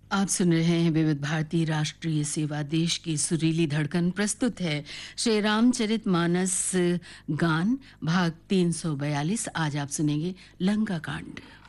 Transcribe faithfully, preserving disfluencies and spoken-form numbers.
आप सुन रहे हैं विविध भारती राष्ट्रीय सेवा, देश की सुरीली धड़कन। प्रस्तुत है श्री रामचरितमानस गान भाग तीन सौ बयालीस। आज आप सुनेंगे लंका कांड।